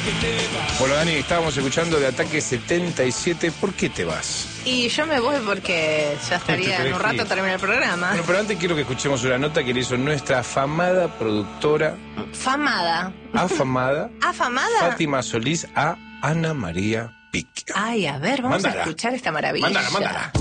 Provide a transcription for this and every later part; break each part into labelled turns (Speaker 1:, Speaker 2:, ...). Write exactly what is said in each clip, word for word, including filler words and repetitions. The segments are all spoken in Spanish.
Speaker 1: Bueno, Dani, estábamos escuchando de Ataque setenta y siete. ¿Por qué te vas?
Speaker 2: Y yo me voy porque ya estaría en un rato terminar el programa.
Speaker 1: Bueno, pero antes quiero que escuchemos una nota que le hizo nuestra afamada productora.
Speaker 2: Famada.
Speaker 1: Afamada.
Speaker 2: ¿Afamada?
Speaker 1: Fátima Solís a Ana María Picchio.
Speaker 2: Ay, a ver, vamos
Speaker 1: Mándala.
Speaker 2: a escuchar esta maravilla.
Speaker 1: Mándala, mándala.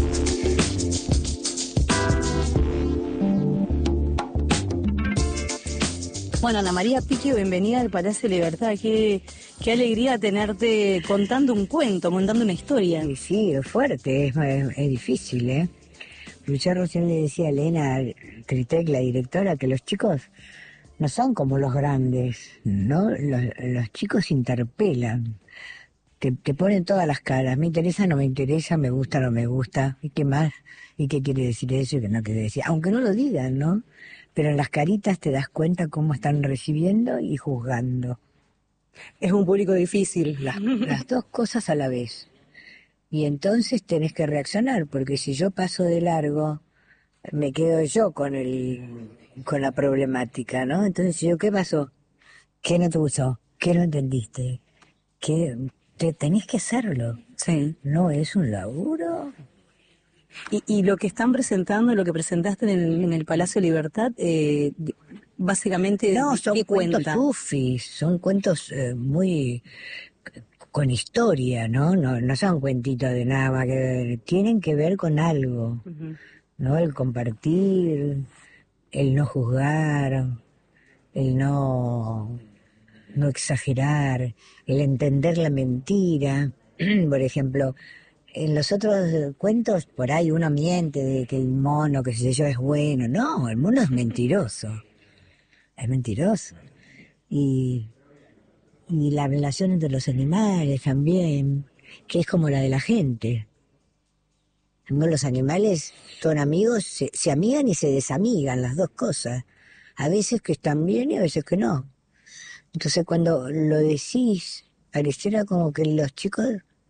Speaker 3: Bueno, Ana María Picchio, bienvenida al Palacio de Libertad. Qué, qué alegría tenerte contando un cuento, contando una historia.
Speaker 4: Sí, sí, es fuerte, es, es, es difícil, ¿eh? Pero yo recién le decía a Elena Tritec, la directora, que los chicos no son como los grandes, ¿no? Los, los chicos interpelan, te, te ponen todas las caras. Me interesa, no me interesa, me gusta, no me gusta. ¿Y qué más? ¿Y qué quiere decir eso y qué no quiere decir? Aunque no lo digan, ¿no? Pero en las caritas te das cuenta cómo están recibiendo y juzgando.
Speaker 3: Es un público difícil.
Speaker 4: Las, las dos cosas a la vez. Y entonces tenés que reaccionar, porque si yo paso de largo, me quedo yo con el con la problemática, ¿no? Entonces yo, ¿qué pasó? ¿Qué no te gustó? ¿Qué no entendiste? ¿Qué? Te, tenés que hacerlo.
Speaker 3: Sí.
Speaker 4: No es un laburo.
Speaker 3: Y, y lo que están presentando, lo que presentaste en el, en el Palacio de Libertad, eh, básicamente,
Speaker 4: no, son
Speaker 3: ¿qué
Speaker 4: cuentos
Speaker 3: cuenta?
Speaker 4: sufis, son cuentos eh, muy con historia, ¿no? ¿no? No son cuentitos de nada más, que tienen que ver con algo, uh-huh. ¿no? El compartir, el no juzgar, el no, no exagerar, el entender la mentira. Por ejemplo, en los otros cuentos, por ahí uno miente de que el mono, que sé yo, es bueno. No, el mono es mentiroso. Es mentiroso. Y, y la relación entre los animales también, que es como la de la gente. ¿No? Los animales son amigos, se, se amigan y se desamigan, las dos cosas. A veces que están bien y a veces que no. Entonces cuando lo decís, pareciera como que los chicos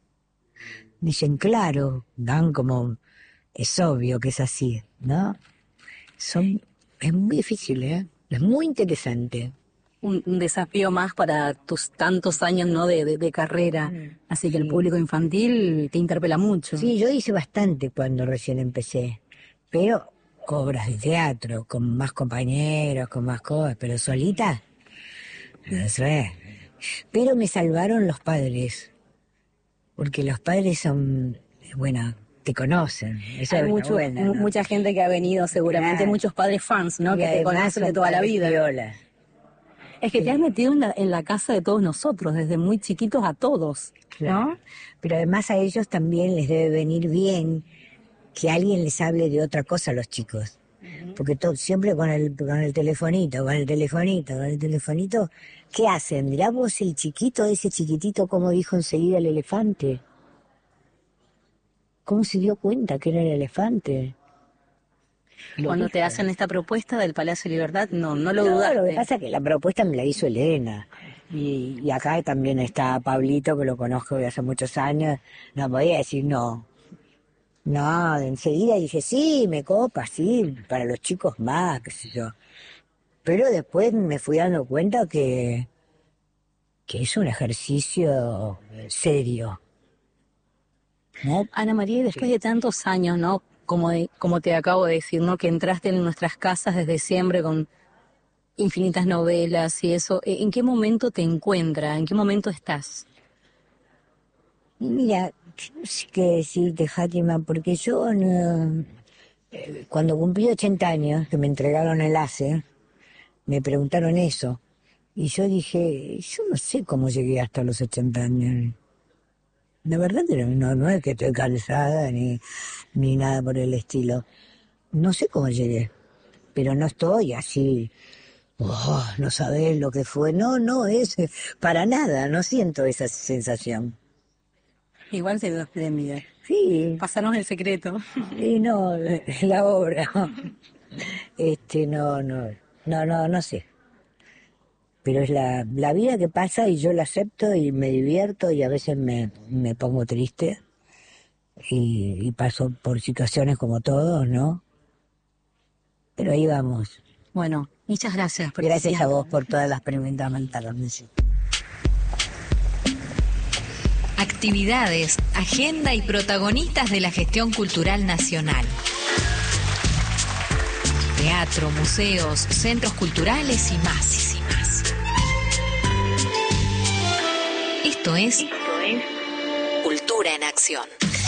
Speaker 4: dicen, claro, dan como, es obvio que es así, ¿no? Son, es muy difícil, ¿eh? Es muy interesante.
Speaker 3: Un, un desafío más para tus tantos años, ¿no? de, de, de carrera. Mm, Así que sí. El público infantil te interpela mucho.
Speaker 4: Sí, yo hice bastante cuando recién empecé, pero obras de teatro, con más compañeros, con más cosas, pero solita, no sé. Pero me salvaron los padres. Porque los padres son, bueno, te conocen. Eso
Speaker 3: Hay
Speaker 4: es
Speaker 3: mucho,
Speaker 4: buena, ¿no?
Speaker 3: mucha gente que ha venido, seguramente, claro. Muchos padres fans, ¿no?
Speaker 4: Y
Speaker 3: que te conocen de toda la vida.
Speaker 4: Viola.
Speaker 3: Es que sí. Te has metido en la, en la casa de todos nosotros, desde muy chiquitos a todos, claro. ¿No?
Speaker 4: Pero además a ellos también les debe venir bien que alguien les hable de otra cosa a los chicos. Uh-huh. Porque todo, siempre con el, con el telefonito, con el telefonito, con el telefonito... ¿Qué hacen? Mirá vos el chiquito, ese chiquitito, como dijo enseguida el elefante. ¿Cómo se dio cuenta que era el elefante?
Speaker 3: Lo Cuando dijo. Te hacen esta propuesta del Palacio de Libertad, no, no lo
Speaker 4: no,
Speaker 3: dudaste.
Speaker 4: Lo que pasa es que la propuesta me la hizo Elena. Y, y acá también está Pablito, que lo conozco de hace muchos años. No podía decir no. No, enseguida dije, sí, me copa, sí, para los chicos más, qué sé yo. Pero después me fui dando cuenta que, que es un ejercicio serio,
Speaker 3: ¿no? Ana María, y después de tantos años, ¿no? Como, de, como te acabo de decir, ¿no? Que entraste en nuestras casas desde siempre con infinitas novelas y eso. ¿En qué momento te encuentras? ¿En qué momento estás?
Speaker 4: Mira, no sé qué decirte, Fátima, porque yo no, eh, cuando cumplí ochenta años, que me entregaron el láser, me preguntaron eso, y yo dije, yo no sé cómo llegué hasta los ochenta años. De verdad no, no es que estoy cansada ni, ni nada por el estilo. No sé cómo llegué, pero no estoy así, oh, no sabés lo que fue. No, no, es para nada, no siento esa sensación.
Speaker 3: Igual te das premio.
Speaker 4: Sí.
Speaker 3: Pásanos el secreto.
Speaker 4: Y no, la obra. Este, no, no. No, no, no sé. Pero es la, la vida que pasa y yo la acepto y me divierto y a veces me, me pongo triste y, y paso por situaciones como todos, ¿no? Pero ahí vamos.
Speaker 3: Bueno, muchas gracias.
Speaker 4: Por gracias a vos por todas las preguntas mentales.
Speaker 5: actividades, agenda y protagonistas de la gestión cultural nacional. Teatro, museos, centros culturales y más, y más. Esto es, Esto es Cultura en Acción.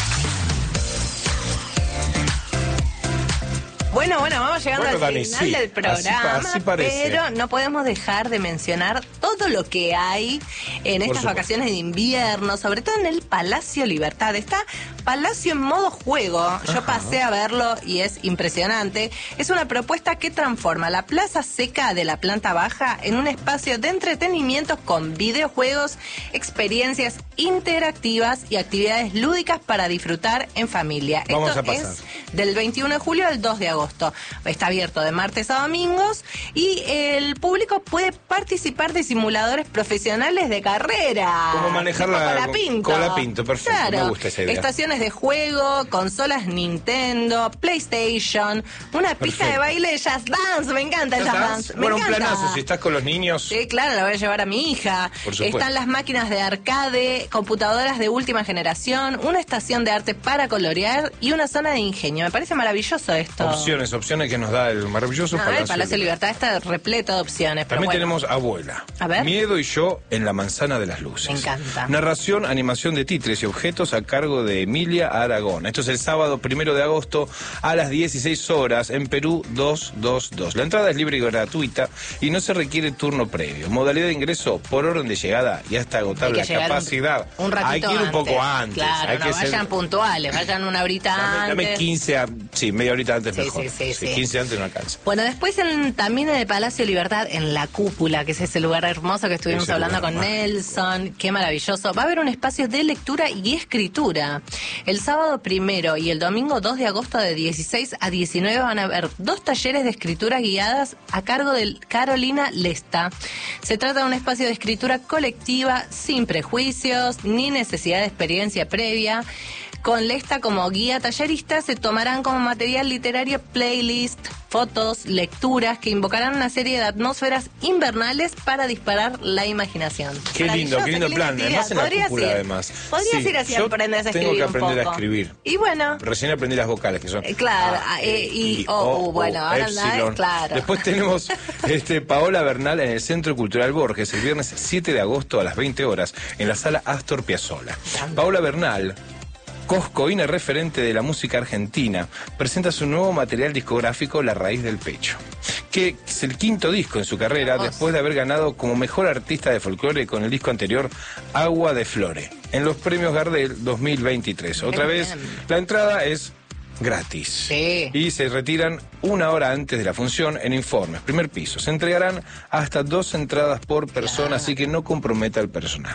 Speaker 2: Bueno, bueno, vamos llegando
Speaker 1: Bueno,
Speaker 2: al
Speaker 1: Dani,
Speaker 2: final
Speaker 1: sí,
Speaker 2: del programa,
Speaker 1: así, así parece.
Speaker 2: pero no podemos dejar de mencionar todo lo que hay en estas vacaciones de invierno, sobre todo en el Palacio Libertad. Está Palacio en modo juego. Yo Ajá. pasé a verlo y es impresionante. Es una propuesta que transforma la plaza seca de la planta baja en un espacio de entretenimiento con videojuegos, experiencias interactivas y actividades lúdicas para disfrutar en familia.
Speaker 1: Vamos
Speaker 2: Esto
Speaker 1: a pasar.
Speaker 2: es del veintiuno de julio al dos de agosto. Está abierto de martes a domingos y el público puede participar de simuladores profesionales de carrera.
Speaker 1: Como manejar la
Speaker 2: Colapinto.
Speaker 1: Colapinto, perfecto.
Speaker 2: Claro.
Speaker 1: Me gusta esa idea.
Speaker 2: Estaciones de juego, consolas Nintendo, PlayStation, una
Speaker 1: Perfecto.
Speaker 2: pista de baile de Jazz Dance. Me encanta el Jazz Dance. Me
Speaker 1: Bueno,
Speaker 2: encanta.
Speaker 1: un planazo. Si estás con los niños.
Speaker 2: Sí, claro, la voy a llevar a mi hija.
Speaker 1: Por supuesto.
Speaker 2: Están las máquinas de arcade, computadoras de última generación, una estación de arte para colorear y una zona de ingenio. Me parece maravilloso esto.
Speaker 1: Opciones, opciones que nos da el maravilloso
Speaker 2: No,
Speaker 1: Palacio,
Speaker 2: el Palacio de Libertad está repleto de opciones. Pero
Speaker 1: También
Speaker 2: bueno.
Speaker 1: tenemos Abuela.
Speaker 2: A ver.
Speaker 1: Miedo y yo en la manzana de las luces.
Speaker 2: Me encanta.
Speaker 1: Narración, animación de títeres y objetos a cargo de Emilia Aragón. Esto es el sábado primero de agosto a las dieciséis horas en Perú doscientos veintidós. La entrada es libre y gratuita y no se requiere turno previo. Modalidad de ingreso por orden de llegada y hasta agotar la capacidad.
Speaker 2: Un, un ratito
Speaker 1: Hay que ir un poco antes.
Speaker 2: Claro,
Speaker 1: Hay
Speaker 2: no
Speaker 1: que
Speaker 2: vayan
Speaker 1: ser...
Speaker 2: puntuales, vayan una horita
Speaker 1: Dame,
Speaker 2: antes.
Speaker 1: dame quince, a... sí, media horita antes
Speaker 2: Sí,
Speaker 1: mejor.
Speaker 2: sí, sí, sí.
Speaker 1: quince antes no alcanza.
Speaker 2: Bueno, después en, también en el Palacio Libertad, en la cúpula, que es ese lugar hermoso que estuvimos
Speaker 1: Ese
Speaker 2: hablando
Speaker 1: lugar
Speaker 2: con
Speaker 1: mágico.
Speaker 2: Nelson, qué maravilloso. Va a haber un espacio de lectura y escritura. El sábado primero y el domingo dos de agosto de dieciséis a diecinueve van a haber dos talleres de escritura guiadas a cargo de Carolina Lesta. Se trata de un espacio de escritura colectiva sin prejuicios ni necesidad de experiencia previa. Con Lesta como guía tallerista se tomarán como material literario playlist, fotos, lecturas que invocarán una serie de atmósferas invernales para disparar la imaginación.
Speaker 1: Qué lindo, qué lindo plan. Además en la
Speaker 2: Podrías
Speaker 1: cúpula,
Speaker 2: ir.
Speaker 1: además.
Speaker 2: Podrías
Speaker 1: Sí,
Speaker 2: ir así
Speaker 1: yo
Speaker 2: aprendes a
Speaker 1: tengo
Speaker 2: escribir
Speaker 1: que
Speaker 2: un
Speaker 1: aprender a
Speaker 2: poco.
Speaker 1: escribir.
Speaker 2: Y bueno.
Speaker 1: Recién aprendí las vocales, que son...
Speaker 2: Eh, claro,
Speaker 1: A,
Speaker 2: eh,
Speaker 1: E,
Speaker 2: y,
Speaker 1: I,
Speaker 2: O,
Speaker 1: O,
Speaker 2: U, bueno,
Speaker 1: O,
Speaker 2: ahora anda,
Speaker 1: Epsilon.
Speaker 2: eh, claro.
Speaker 1: Después tenemos este, Paola Bernal en el Centro Cultural Borges el viernes siete de agosto a las veinte horas en la sala Astor Piazzolla. Paola Bernal, coscoína referente de la música argentina, presenta su nuevo material discográfico La Raíz del Pecho, que es el quinto disco en su carrera después de haber ganado como mejor artista de folclore con el disco anterior Agua de Flore en los premios Gardel dos mil veintitrés. Otra
Speaker 2: Qué
Speaker 1: vez,
Speaker 2: bien.
Speaker 1: la entrada es gratis.
Speaker 2: Sí.
Speaker 1: Y se retiran una hora antes de la función en Informes, primer piso. Se entregarán hasta dos entradas por persona,
Speaker 2: Claro.
Speaker 1: así que no comprometa al personal.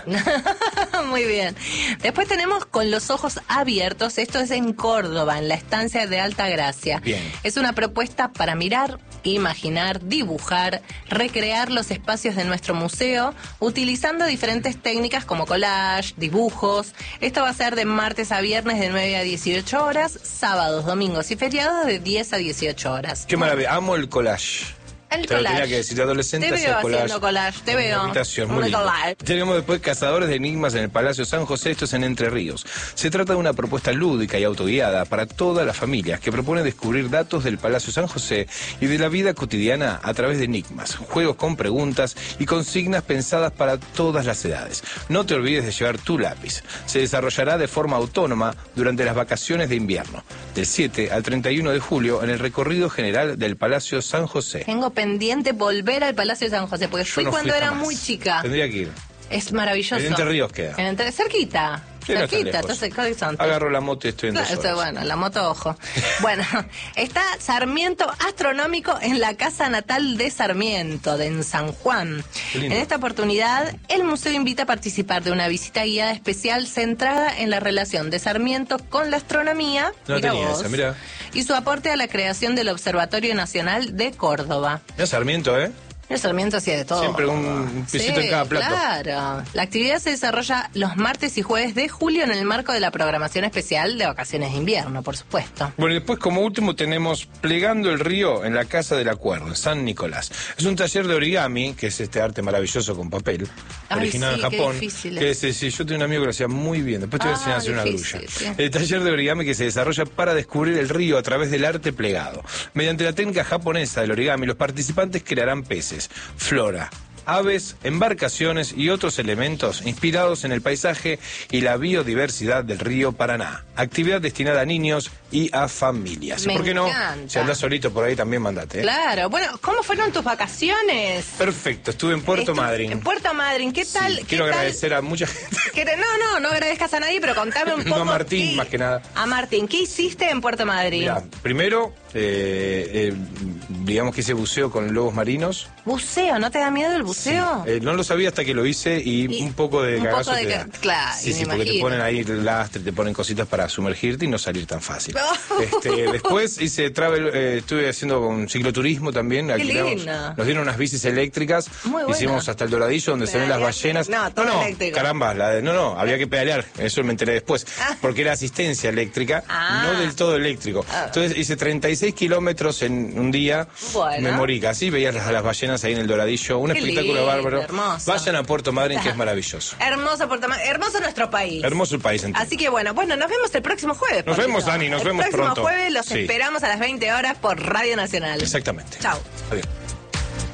Speaker 2: Muy bien. Después tenemos Con los ojos abiertos. Esto es en Córdoba, en la estancia de Altagracia.
Speaker 1: Bien.
Speaker 2: Es una propuesta para mirar, imaginar, dibujar, recrear los espacios de nuestro museo, utilizando diferentes técnicas como collage, dibujos. Esto va a ser de martes a viernes de nueve a dieciocho horas, sábados, domingos y feriados de diez a dieciocho horas.
Speaker 1: Qué maravilla, amo el collage.
Speaker 2: El
Speaker 1: Te lo
Speaker 2: collage.
Speaker 1: tenía que decir, de adolescente
Speaker 2: Te
Speaker 1: hacía
Speaker 2: veo
Speaker 1: collage.
Speaker 2: haciendo collage, te veo.
Speaker 1: Una invitación, muy
Speaker 2: Un
Speaker 1: lindo.
Speaker 2: collage.
Speaker 1: Tenemos después Cazadores de Enigmas en el Palacio San José, esto es en Entre Ríos. Se trata de una propuesta lúdica y autoguiada para todas las familias que propone descubrir datos del Palacio San José y de la vida cotidiana a través de enigmas, juegos con preguntas y consignas pensadas para todas las edades. No te olvides de llevar tu lápiz. Se desarrollará de forma autónoma durante las vacaciones de invierno, del siete al treinta y uno de julio en el recorrido general del Palacio San José.
Speaker 2: Tengo pendiente volver al Palacio de San José, porque
Speaker 1: Yo
Speaker 2: fui
Speaker 1: no fui
Speaker 2: cuando era
Speaker 1: jamás.
Speaker 2: muy chica.
Speaker 1: Tendría que ir.
Speaker 2: Es maravilloso.
Speaker 1: En Entre Ríos queda.
Speaker 2: En Entre... Cerquita.
Speaker 1: Sí, no está
Speaker 2: cerquita,
Speaker 1: lejos.
Speaker 2: entonces, ¿cuál son?
Speaker 1: Agarro la moto y estoy en
Speaker 2: Claro,
Speaker 1: dos
Speaker 2: esto,
Speaker 1: horas.
Speaker 2: bueno, la moto, ojo. Bueno, está Sarmiento Astronómico en la casa natal de Sarmiento, de en San Juan.
Speaker 1: Qué
Speaker 2: En
Speaker 1: lindo.
Speaker 2: esta oportunidad, el museo invita a participar de una visita guiada especial centrada en la relación de Sarmiento con la astronomía,
Speaker 1: No
Speaker 2: mira
Speaker 1: tenía
Speaker 2: vos,
Speaker 1: esa, mirá.
Speaker 2: y su aporte a la creación del Observatorio Nacional de Córdoba.
Speaker 1: Mira Sarmiento, ¿eh?
Speaker 2: El Sarmiento hacía de todo.
Speaker 1: Siempre un pisito
Speaker 2: Sí,
Speaker 1: en cada plato.
Speaker 2: Claro. La actividad se desarrolla los martes y jueves de julio en el marco de la programación especial de vacaciones de invierno, por supuesto.
Speaker 1: Bueno, y después como último tenemos Plegando el Río en la Casa del Acuerdo, en San Nicolás. Es un taller de origami, que es este arte maravilloso con papel,
Speaker 2: Ay,
Speaker 1: originado
Speaker 2: sí,
Speaker 1: en
Speaker 2: qué
Speaker 1: Japón.
Speaker 2: difícil
Speaker 1: Que
Speaker 2: es.
Speaker 1: es, sí, yo tengo un amigo que lo hacía muy bien. Después te voy a enseñar a
Speaker 2: Ah,
Speaker 1: hacer una
Speaker 2: difícil,
Speaker 1: grulla.
Speaker 2: sí.
Speaker 1: El taller de origami que se desarrolla para descubrir el río a través del arte plegado. Mediante la técnica japonesa del origami, los participantes crearán peces, flora, aves, embarcaciones y otros elementos inspirados en el paisaje y la biodiversidad del río Paraná. Actividad destinada a niños y a familias.
Speaker 2: Me
Speaker 1: ¿Por qué no?
Speaker 2: encanta.
Speaker 1: Si andás solito por ahí también mandate. ¿eh?
Speaker 2: Claro. Bueno, ¿cómo fueron tus vacaciones?
Speaker 1: Perfecto, estuve en Puerto
Speaker 2: Estu-
Speaker 1: Madryn.
Speaker 2: En Puerto Madryn, ¿qué tal?
Speaker 1: Sí,
Speaker 2: ¿qué
Speaker 1: quiero
Speaker 2: tal?
Speaker 1: agradecer a mucha gente.
Speaker 2: ¿Qué te- No, no, no agradezcas a nadie, pero contame un
Speaker 1: No,
Speaker 2: poco.
Speaker 1: a Martín,
Speaker 2: qué-
Speaker 1: más que nada.
Speaker 2: A Martín, ¿qué hiciste en Puerto Madryn?
Speaker 1: Mirá, primero, eh, eh, digamos que hice buceo con lobos marinos.
Speaker 2: Buceo, ¿no te da miedo el buceo?
Speaker 1: Eh, no lo sabía hasta que lo hice y,
Speaker 2: Y
Speaker 1: un poco de
Speaker 2: un
Speaker 1: cagazo
Speaker 2: poco de
Speaker 1: te
Speaker 2: ca-
Speaker 1: da.
Speaker 2: claro,
Speaker 1: Sí,
Speaker 2: me
Speaker 1: sí, porque te
Speaker 2: imagino.
Speaker 1: ponen ahí lastre, te ponen cositas para sumergirte y no salir tan fácil.
Speaker 2: No.
Speaker 1: Este, después hice travel, eh, estuve haciendo con cicloturismo también. alquilamos-
Speaker 2: lindo.
Speaker 1: Nos dieron unas bicis eléctricas.
Speaker 2: Muy bueno.
Speaker 1: Hicimos hasta el Doradillo donde se ven las
Speaker 2: Pedaleaste.
Speaker 1: ballenas.
Speaker 2: No, todo
Speaker 1: no,
Speaker 2: eléctrico.
Speaker 1: caramba, la de- no, no, había que pedalear. Eso me enteré después.
Speaker 2: Ah.
Speaker 1: Porque era asistencia eléctrica,
Speaker 2: Ah.
Speaker 1: no del todo eléctrico.
Speaker 2: Ah.
Speaker 1: Entonces hice treinta y seis kilómetros en un día.
Speaker 2: Bueno.
Speaker 1: Me morí casi, veías las, las ballenas ahí en el Doradillo. Un
Speaker 2: Qué
Speaker 1: espectáculo
Speaker 2: lindo,
Speaker 1: bárbaro.
Speaker 2: hermoso.
Speaker 1: Vayan a Puerto Madryn, que es maravilloso.
Speaker 2: Hermoso Puerto Madryn, hermoso nuestro país.
Speaker 1: Hermoso el país entero.
Speaker 2: Así que bueno, bueno, nos vemos el próximo jueves.
Speaker 1: Nos
Speaker 2: Pablito.
Speaker 1: vemos, Dani, nos
Speaker 2: el
Speaker 1: vemos
Speaker 2: próximo
Speaker 1: pronto.
Speaker 2: jueves los
Speaker 1: Sí.
Speaker 2: esperamos a las veinte horas por Radio Nacional.
Speaker 1: Exactamente.
Speaker 2: Chao.
Speaker 1: Adiós.